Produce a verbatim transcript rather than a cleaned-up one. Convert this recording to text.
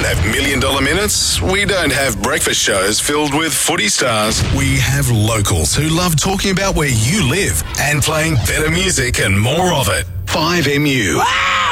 don't have million dollar minutes. We don't have breakfast shows filled with footy stars. We have locals who love talking about where you live and playing better music and more of it. five M U.